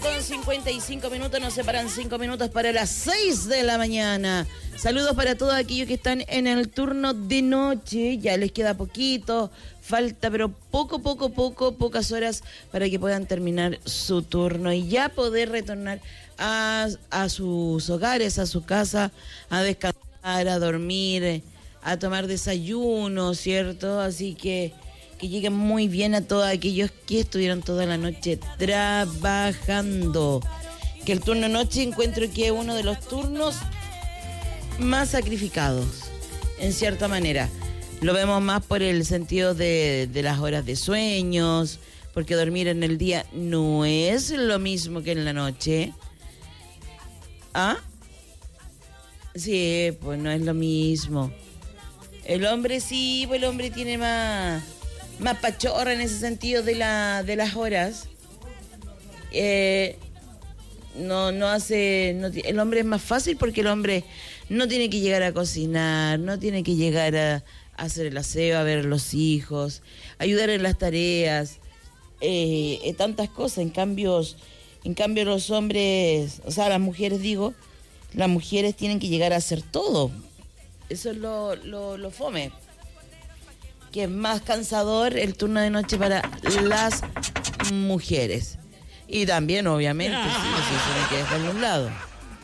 con 55 minutos, nos separan 5 minutos para las 6 de la mañana. Saludos para todos aquellos que están en el turno de noche. Ya les queda poquito, falta, pero pocas horas para que puedan terminar su turno y ya poder retornar a sus hogares, a su casa, a descansar, a dormir, a tomar desayuno, ¿cierto? Así que lleguen muy bien a todos aquellos que estuvieron toda la noche trabajando. Que el turno noche encuentro que es uno de los turnos más sacrificados, en cierta manera. Lo vemos más por el sentido de las horas de sueños, porque dormir en el día no es lo mismo que en la noche. ¿Ah? Sí, pues no es lo mismo. El hombre sí, pues el hombre tiene más pachorra en ese sentido de las horas. El hombre es más fácil porque el hombre no tiene que llegar a cocinar, no tiene que llegar a hacer el aseo, a ver a los hijos, ayudar en las tareas, tantas cosas. En cambio los hombres, o sea, las mujeres tienen que llegar a hacer todo. Eso es lo fome. Que es más cansador el turno de noche para las mujeres. Y también, obviamente, sí, eso no hay que dejarlo a un lado.